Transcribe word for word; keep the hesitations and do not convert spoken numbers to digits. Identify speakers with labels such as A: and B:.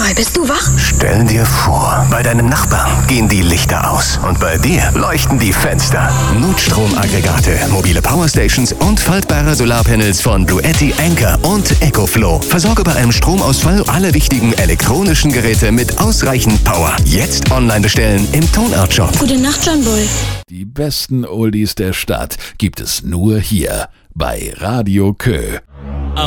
A: mal, bist du wach?
B: Stell dir vor, bei deinem Nachbarn gehen die Lichter aus und bei dir leuchten die Fenster. Notstromaggregate, mobile Powerstations und faltbare Solarpanels von Bluetti, Anker und EcoFlow. Versorge bei einem Stromausfall alle wichtigen elektronischen Geräte mit ausreichend Power. Jetzt online bestellen im Tonart-Shop.
A: Gute Nacht, John Bull.
C: Die besten Oldies der Stadt gibt es nur hier bei Radio Kö.